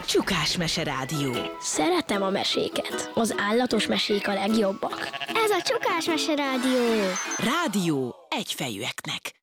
Csukás-mese rádió. Szeretem a meséket. Az állatos mesék a legjobbak. Ez a Csukás-mese rádió. Rádió egyfejűeknek.